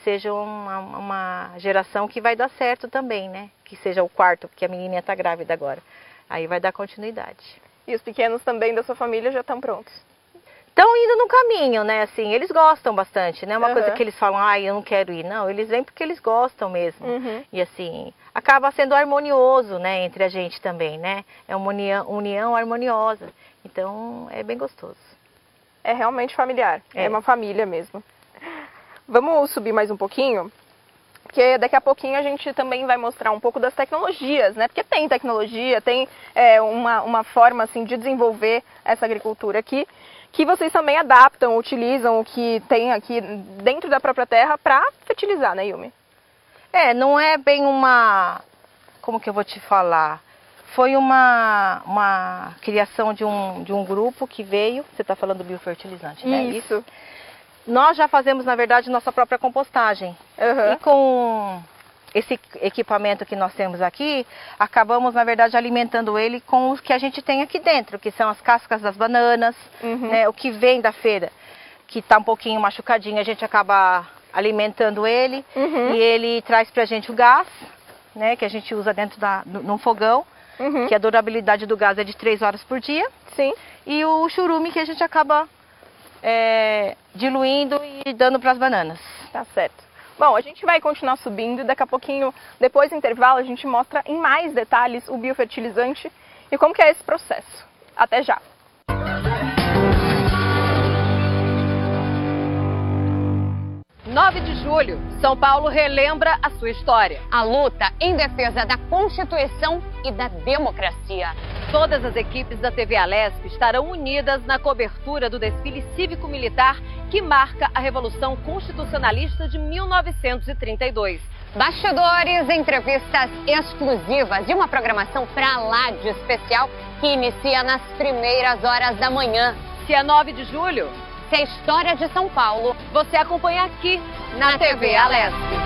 seja uma geração que vai dar certo também, né? Que seja o quarto, porque a menininha está grávida agora. Aí vai dar continuidade. E os pequenos também da sua família já estão prontos? Estão indo no caminho, né? Assim, eles gostam bastante, né? Uma coisa que eles falam, ai, eu não quero ir. Não, eles vêm porque eles gostam mesmo. E assim, acaba sendo harmonioso, né? Entre a gente também, né? É uma união harmoniosa. Então, é bem gostoso. É realmente familiar. É uma família mesmo. Vamos subir mais um pouquinho? Porque daqui a pouquinho a gente também vai mostrar um pouco das tecnologias, né? Porque tem tecnologia, tem uma forma assim de desenvolver essa agricultura aqui, que vocês também adaptam, utilizam o que tem aqui dentro da própria terra para fertilizar, né, Yumi? Não é bem uma... Como que eu vou te falar? Foi uma criação de um grupo que veio... Você está falando do biofertilizante, né? Isso. Nós já fazemos, na verdade, nossa própria compostagem. E com esse equipamento que nós temos aqui, acabamos, na verdade, alimentando ele com o que a gente tem aqui dentro, que são as cascas das bananas, né, o que vem da feira, que está um pouquinho machucadinho, a gente acaba alimentando ele, e ele traz pra gente o gás, né, que a gente usa dentro num fogão, que a durabilidade do gás é de 3 horas por dia. Sim. E o churume que a gente acaba... diluindo e dando para as bananas. Tá certo. Bom, a gente vai continuar subindo e daqui a pouquinho, depois do intervalo, a gente mostra em mais detalhes o biofertilizante e como que é esse processo. Até já! 9 de julho, São Paulo relembra a sua história. A luta em defesa da Constituição e da democracia. Todas as equipes da TV Alesp estarão unidas na cobertura do desfile cívico-militar que marca a Revolução Constitucionalista de 1932. Bastidores, entrevistas exclusivas e uma programação pra lá de especial que inicia nas primeiras horas da manhã. Se é 9 de julho, se é a história de São Paulo, você acompanha aqui na TV Alesp.